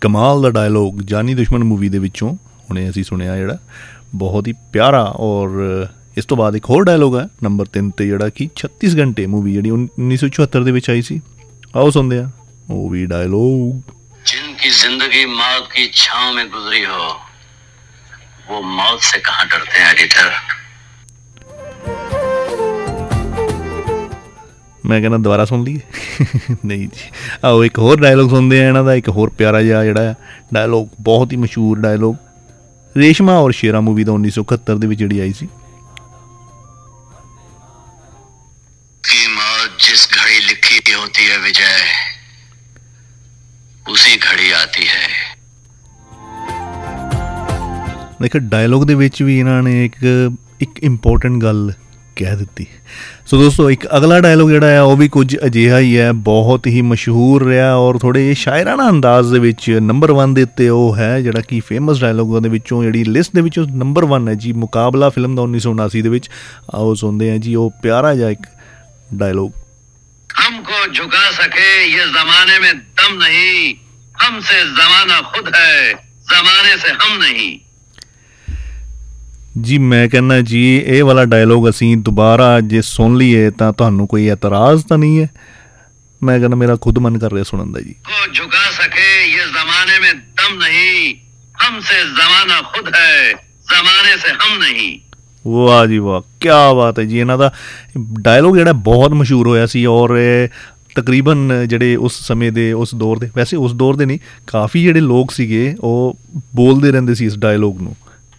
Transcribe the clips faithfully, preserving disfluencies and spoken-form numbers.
कमाल दा डायलॉग जानी दुश्मन मूवी दे विचों हुणे असीं सुनिया जिहड़ा बहुत ही प्यारा। और इस तो बाद एक होर डायलॉग है नंबर तीन ते जिहड़ा कि छत्तीस घंटे मूवी जिहड़ी उन्नीस सौ चौहत्तर दे विच आई सी। आओ सुनदे आ वो भी डायलॉग। जिनकी जिंदगी मौत की छांव में गुजरी हो वो मौत से कहाँ डरते हैं एडिटर। मैं कहना दोबारा सुन लीए नहीं जी। आओ एक होर डायलॉग सुनते हैं इन्हां दा, एक होर प्यारा जिहा जिहड़ा डायलॉग, बहुत ही मशहूर डायलॉग, रेशमा और शेरा मूवी दा उन्नीस सौ इकहत्तर दे विच जिहड़ी आई सी। की मौत जिस घड़ी लिखी होती है विजय उसी घड़ी आती है। देखो डायलॉग दे विच भी इन्हां ने एक एक इंपॉर्टेंट गल कह दी। सो दोस्तों एक अगला डायलॉग जिहड़ा है वह भी कुछ अजिहा ही है, बहुत ही मशहूर रहा और थोड़े शायराना अंदाज दे विच नंबर वन दे उत्ते ओह है जिहड़ा कि फेमस डायलॉग दे विचों जिहड़ी लिस्ट दे विचों नंबर वन है जी, मुकाबला फिल्म दा उन्नीस सौ उनासी दे विच। आओ सुनते हैं जी वो प्यारा जा एक डायलॉग। हमको झुका सके ये जमाने में दम नहीं, हमसे जमाना खुद है, जमाने से हम नहीं। जी मैं कहना जी ये वाला डायलॉग असी दोबारा जे सुन लीए तो तुहानू कोई एतराज़ तो नहीं है? मैं कहना मेरा खुद मन कर रहा सुनन दा जी। को झुका सके ये जमाने में दम नहीं, हमसे जमाना खुद है, जमाने से हम नहीं। वाह जी वाह, क्या बात है जी। इन्हां दा डायलॉग जिहड़ा बहुत मशहूर होया सी और तकरीबन जिहड़े उस समय दे उस दौर दे, वैसे उस दौर दे नहीं, काफ़ी जिहड़े लोग सीगे वो बोलते रहंदे सी इस डायलॉग नूं।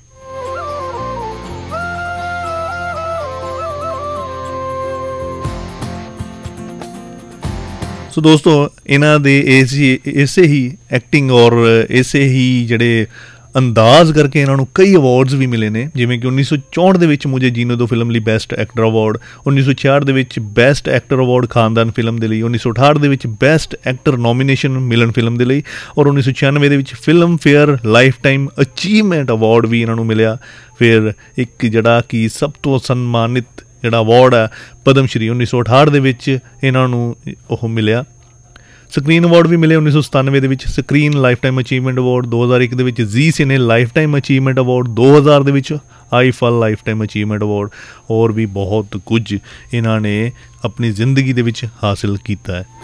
सो दोस्तों इन्हां दे इसे ही एक्टिंग और इसे ही जिहड़े अंदाज करके इन्होंने कई अवार्ड्स भी मिले ने, जिमें कि उन्नीस सौ चौंठ दे विच मुझे जीने दो फिल्म लई बेस्ट एक्टर अवार्ड, उन्नीस सौ छियाठ दे विच बेस्ट एक्टर अवार्ड खानदान फिल्म दे लई, उन्नीस सौ अठाठ दे विच बेस्ट एक्टर नॉमिनेशन मिलन फिल्म दे लई, और उन्नीस सौ छियानवे दे which film fair life time achievement award भी इन्होंने मिलिया। फिर एक जिहड़ा कि सब तो सन्मानित जिहड़ा अवार्ड है पद्म श्री उन्नीस सौ अठाठ दे विच इन्होंने ओह मिलिया। स्क्रीन अवार्ड भी मिले उन्नीस सौ सतानवे दे विच screen life time achievement award, दो हज़ार एक दे विच जी सिने लाइफ टाइम अचीवमेंट अवार्ड, दो हज़ार दे विच आई फल लाइफ टाइम अचीवमेंट अवार्ड, और भी बहुत कुछ इन्होंने अपनी जिंदगी दे विच हासिल किया है।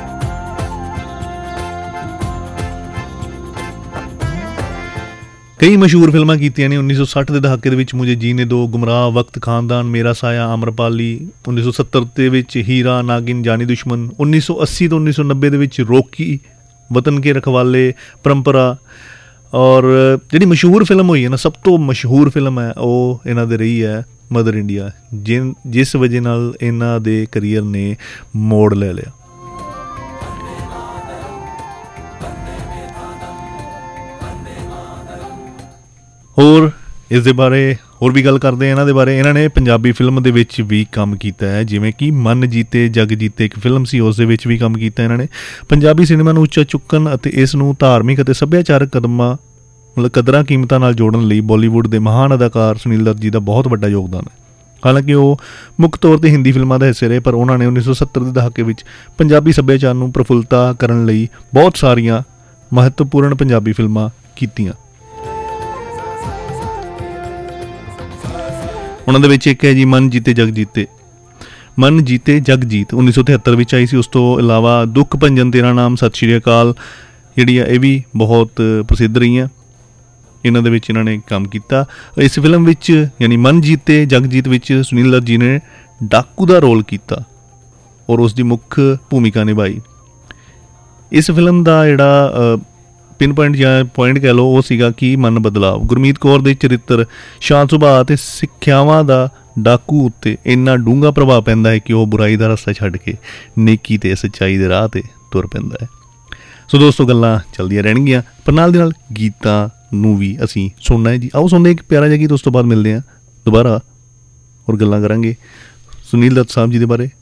कई मशहूर फिल्मां कीतियां ने उन्नीस सौ सठ के दहाके दे विच मुझे जीने दो, गुमराह, वक्त, खानदान, मेरा साया, आम्रपाली, उन्नीस सौ सत्तर दे विच हीरा, नागिन, जानी दुश्मन, उन्नीस सौ अस्सी तो उन्नीस सौ नब्बे दे विच रॉकी, वतन के रखवाले, परंपरा, और जिहड़ी मशहूर फिल्म हुई है ना, सब तो मशहूर फिल्म है वो इन्हां दे रही है मदर इंडिया, जिन जिस वजह नाल इन्हां दे करियर ने मोड़ ले लिया। और इस दे बारे होर भी गल करते हैं इन्हां दे बारे। इन्हां ने पंजाबी फिल्म दे विच भी काम कीता है, जिवें कि मन जीते जग जीते एक फिल्म सी उस दे विच भी काम कीता। इन्हां ने पंजाबी सिनेमा नूं उच्चा चुक्कण अते इस नूं धार्मिक अते सभ्याचारक कदमां मतलब कदरां कीमतां नाल जोड़न लई बॉलीवुड दे महान अदाकार सुनील दत्त जी दा बहुत वड्डा योगदान है। हालांकि वो मुख्य तौर पर हिंदी फिल्मां दे हिस्से रहे, पर उन्होंने उन्नीस सौ सत्तर के दहाके विच पंजाबी सभ्याचार नूं प्रफुल्लता करन लई बहुत सारियां महत्वपूर्ण पंजाबी फिल्मां कीतियां। उन्होंने विच एक है जी मन जीते जग जीते, मन जीते जग जीत उन्नीस सौ तिहत्तर विच आई सी। उस तो इलावा दुख भंजन तेरा नाम, सत श्री अकाल जिहड़ी है भी बहुत प्रसिद्ध रही हैं। इन्हां दे विच इन्हां ने काम किया। इस फिल्म विच यानी मन जीते जग जीत विच सुनील दत्त जी ने डाकू का रोल किया और उसकी मुख्य भूमिका निभाई। इस फिल्म का जिहड़ा पिन पॉइंट या पॉइंट कह लो वो सीगा कि मन बदलाव, गुरमीत कौर दे चरित्र, शांत सुभाਅ ते सिੱਖਿਆਵਾਂ ਦਾ डाकू उत्ते इन्ना डूंगा प्रभाव पैंदा है कि वह बुराई का रस्ता छड्ड के नेकी ते सच्चाई दे राह ते तुर पैंदा है। सो दोस्तों गल्लां चलदियां रहणगीਆਂ, पर नाल दे नाल गीतां नूं भी असीं सुनना है जी। आओ सुनदे एक प्यारा जिहा गीत, उस तो बाद मिलदे हां दोबारा और गल्लां करांगे सुनील दत्त साहब जी दे बारे।